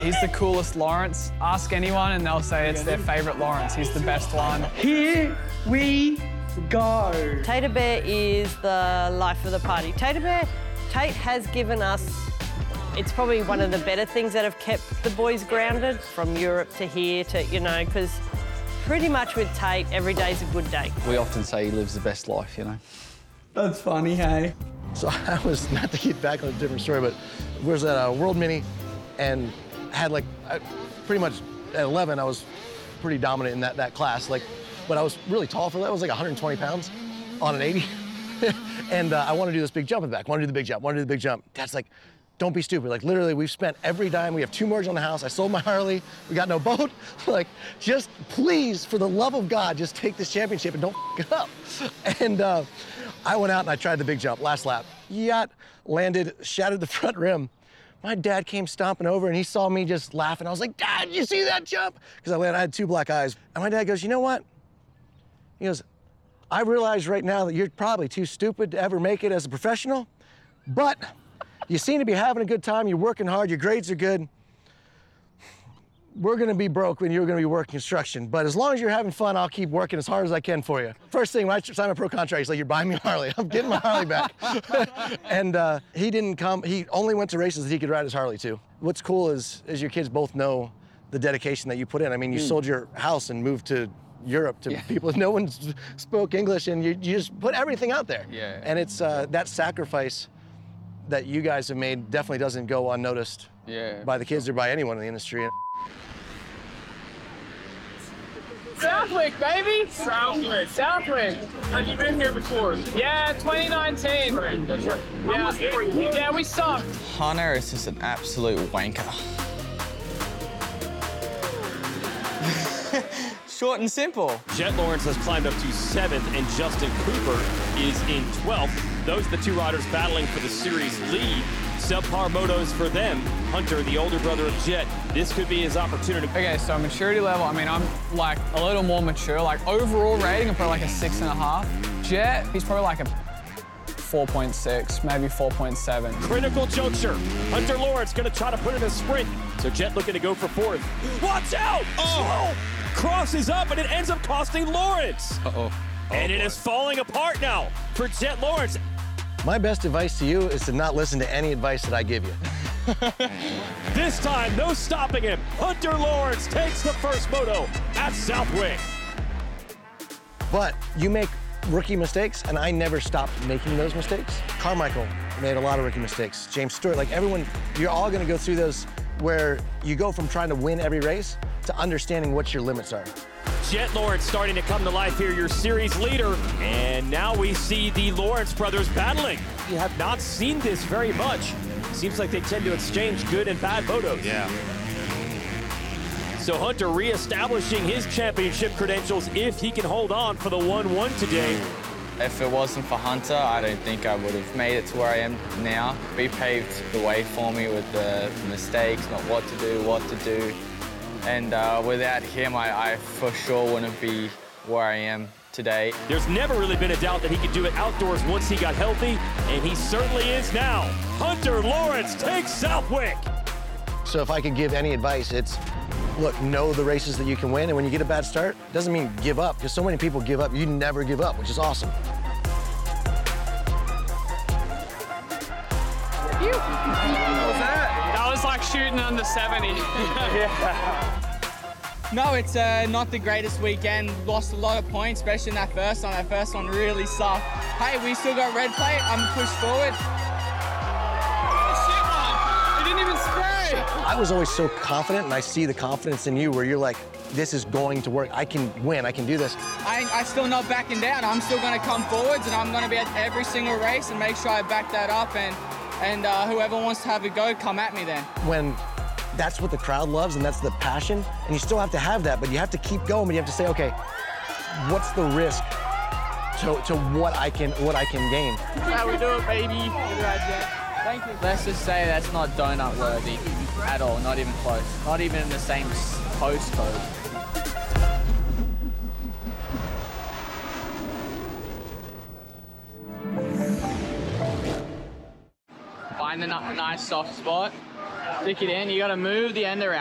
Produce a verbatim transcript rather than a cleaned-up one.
He's the coolest Lawrence. Ask anyone and they'll say it's their favourite Lawrence. He's the best one. Here we go. Tater Bear is the life of the party. Tater Bear, Tate has given us, it's probably one of the better things that have kept the boys grounded from Europe to here to, you know, because pretty much with Tate, every day's a good day. We often say he lives the best life, you know. That's funny, hey? So I was, not to get back on a different story, but was at a World Mini and had like, I, pretty much at eleven, I was pretty dominant in that, that class. Like, but I was really tall for that. I was like one hundred twenty pounds on an eighty. and uh, I want to do this big jump in the back. Want to do the big jump, want to do the big jump. Dad's like, don't be stupid. Like, literally, we've spent every dime. We have two mortgages on the house. I sold my Harley. We got no boat. Like, just please, for the love of God, just take this championship and don't f it up. And uh, I went out and I tried the big jump, last lap. Yacht, landed, shattered the front rim. My dad came stomping over and he saw me just laughing. I was like, Dad, did you see that jump? Because I landed, I had two black eyes. And my dad goes, you know what? He goes, I realize right now that you're probably too stupid to ever make it as a professional, but you seem to be having a good time, you're working hard, your grades are good. We're gonna be broke when you're gonna be working construction, but as long as you're having fun, I'll keep working as hard as I can for you. First thing, when I signed my pro contract, he's like, you're buying me a Harley. I'm getting my Harley back. and uh, he didn't come, he only went to races that he could ride his Harley to. What's cool is, is your kids both know the dedication that you put in. I mean, you mm. sold your house and moved to Europe to yeah. people, no one spoke English, and you, you just put everything out there. Yeah. And it's uh, that sacrifice that you guys have made definitely doesn't go unnoticed yeah. by the kids or by anyone in the industry. Southwick, baby! Southwick. Southwick. Have you been here before? Yeah, twenty nineteen. Yeah, yeah, we sucked. Hunter is just an absolute wanker. Short and simple. Jet Lawrence has climbed up to seventh, and Justin Cooper is in twelfth. Those are the two riders battling for the series lead. Subpar motos for them. Hunter, the older brother of Jet, this could be his opportunity. Okay, so maturity level, I mean, I'm like a little more mature. Like overall rating, I'm probably like a six and a half. Jet, he's probably like a four point six, maybe four point seven. Critical juncture. Hunter Lawrence gonna try to put in a sprint. So Jet looking to go for fourth. Watch out! Oh! Crosses up and it ends up costing Lawrence. Uh-oh. Oh, and boy. it is falling apart now for Jet Lawrence. My best advice to you is to not listen to any advice that I give you. This time, no stopping him. Hunter Lawrence takes the first moto at Southwick. But you make rookie mistakes, and I never stopped making those mistakes. Carmichael made a lot of rookie mistakes. James Stewart, like everyone, you're all gonna go through those where you go from trying to win every race to understanding what your limits are. Jet Lawrence starting to come to life here, your series leader. And now we see the Lawrence brothers battling. You have not seen this very much. Seems like they tend to exchange good and bad motos. Yeah. So Hunter reestablishing his championship credentials if he can hold on for the one one today. If it wasn't for Hunter, I don't think I would have made it to where I am now. He paved the way for me with the mistakes, not what to do, what to do. And uh, without him, I, I for sure wouldn't be where I am today. There's never really been a doubt that he could do it outdoors once he got healthy, and he certainly is now. Hunter Lawrence takes Southwick. So if I could give any advice, it's, look, know the races that you can win, and when you get a bad start, doesn't mean give up, because so many people give up. You never give up, which is awesome. What was that? That was like shooting under seventy. Yeah. No, it's uh, not the greatest weekend. Lost a lot of points, especially in that first one. That first one really sucked. Hey, we still got red plate. I'm pushed forward. Shit, man. It didn't even spray. I was always so confident, and I see the confidence in you where you're like, this is going to work. I can win. I can do this. I, I still not backing down. I'm still going to come forwards, and I'm going to be at every single race and make sure I back that up. And, and uh, whoever wants to have a go, come at me then. When that's what the crowd loves, and that's the passion, and you still have to have that, but you have to keep going, but you have to say, okay, what's the risk to, to what I can what I can gain? How we do it, baby. Thank you. Let's just say that's not donut worthy at all, not even close. Not even in the same postcode. Find a nice soft spot. Stick it in. You got to move the end around.